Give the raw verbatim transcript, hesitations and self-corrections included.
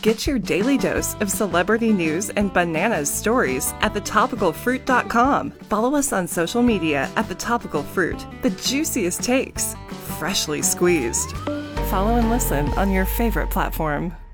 Get your daily dose of celebrity news and bananas stories at the topical fruit dot com. Follow us on social media at The Topical Fruit. The juiciest takes, freshly squeezed. Follow and listen on your favorite platform.